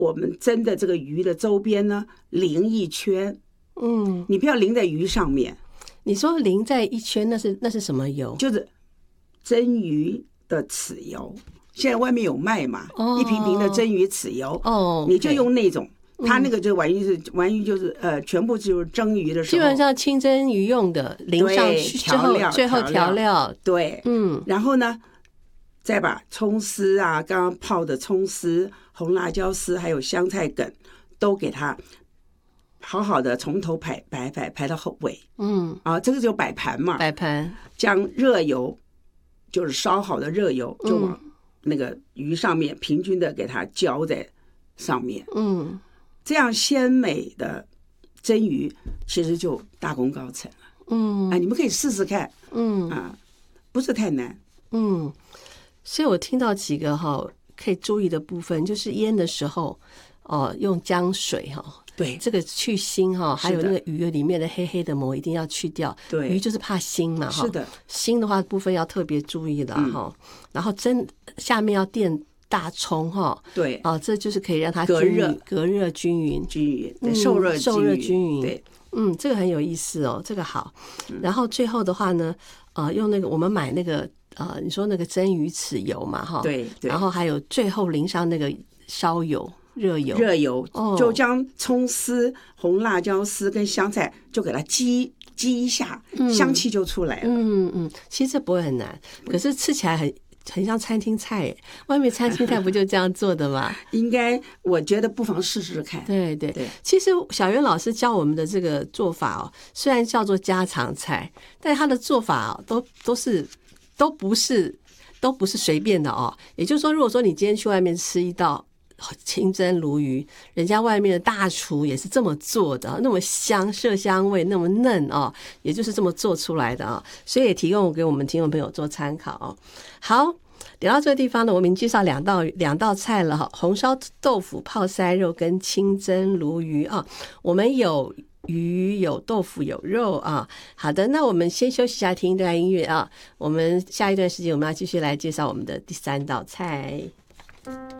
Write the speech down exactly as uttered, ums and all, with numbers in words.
我们蒸的这个鱼的周边呢淋一圈， 嗯， 你不要淋在鱼上面。 你说淋在一圈，那是那是什么油？ 就是蒸鱼的豉油，现在外面有卖嘛， 哦、 一瓶瓶的蒸鱼豉油， 哦， 你就用那种。 嗯、 它那个就完全是完全就是呃，全部就是蒸鱼的时候， 基本上清蒸鱼用的，淋上去之后，最后调料， 对， 嗯， 然后呢，再把葱丝啊，刚刚泡的葱丝、红辣椒丝，还有香菜梗，都给它好好的从头排排排排到后尾， 嗯， 啊，这个就摆盘嘛， 摆盘， 将热油就是烧好的热油就往那个鱼上面平均的给它浇在上面， 嗯， 这样鲜美的蒸鱼其实就大功告成了， 嗯， 啊，你们可以试试看， 嗯啊，不是太难， 嗯，所以我听到几个哈可以注意的部分，就是腌的时候哦，用姜水哈。 对， 这个去腥哈，还有那个鱼里面的黑黑的膜一定要去掉。 对， 鱼就是怕腥嘛哈。 是的， 腥的话部分要特别注意了哈、嗯。然后蒸下面要垫大葱哈。 对， 啊，这就是可以让它隔热、 隔热均匀、 均匀，对，受热、 受热均匀。 对， 嗯，这个很有意思哦，这个好。然后最后的话呢，呃，用那个我们买那个呃，你说那个蒸鱼豉油嘛哈。 对对。 然后还有最后淋上那个烧油。热油， 热油， 哦、 就将葱丝、红辣椒丝跟香菜就给它激激一下，嗯、香气就出来了。 嗯嗯，其实这不会很难，可是吃起来很很像餐厅菜耶，外面餐厅菜不就这样做的吗？ 应该，我觉得不妨试试看。 对对对， 其实小袁老师教我们的这个做法哦，虽然叫做家常菜，但他的做法哦，都都是都不是都不是随便的哦。也就是说，如果说你今天去外面吃一道清蒸鲈鱼，人家外面的大厨也是这么做的，那么香，色香味那么嫩哦，也就是这么做出来的啊、哦，所以也提供给我们听众朋友做参考哦。好，聊到这个地方呢，我们介绍两道两道菜了哈，红烧豆腐、泡菜肉跟清蒸鲈鱼啊，我们有鱼有豆腐有肉啊。好的，那我们先休息一下，听一段音乐啊。我们下一段时间我们要继续来介绍我们的第三道菜。